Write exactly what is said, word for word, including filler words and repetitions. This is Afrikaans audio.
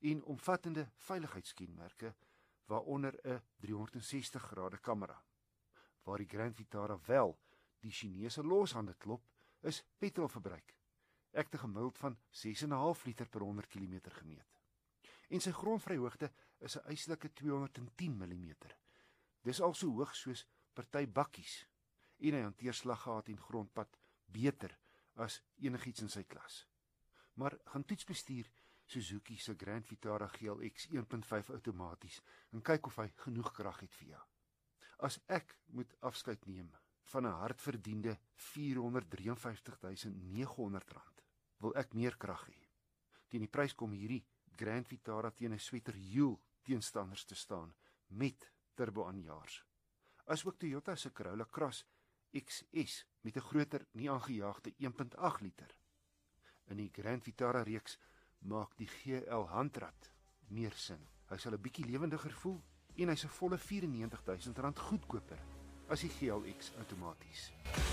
en omvattende veiligheidskenmerke, waaronder 'n driehonderdsestig grade kamera. Waar die Grand Vitara wel die Chinese loshande klop, is petrolverbruik, ekte gemiddeld van ses komma vyf liter per honderd kilometer gemeet. En sy grondvryhoogte is 'n eislike tweehonderdtien millimeter. Dis al so hoog soos party bakkies, en hy hanteer slaggat en grondpad beter as enigiets in sy klas. Maar gaan toetsbestuur Suzuki se Grand Vitara G L X een punt vyf outomaties en kyk of hy genoeg krag het vir jou. As ek moet afskeid neem van 'n hardverdiende vierhonderddrieënvyftig tuisend neghonderd rand, wil ek meer krag hê. Teen die prys kom hierdie Grand Vitara teen 'n sweterhiel teenstanders te staan met turbo-aanjaars. As ook Toyota se Corolla Cross X S met 'n groter, nie aangejaagde een punt agt liter. In die Grand Vitara reeks maak die G L handrat meer sin. Hy sal 'n bietjie lewendiger voel en hy's 'n volle vyf negentig duisend rand goedkoper as die G L X outomaties.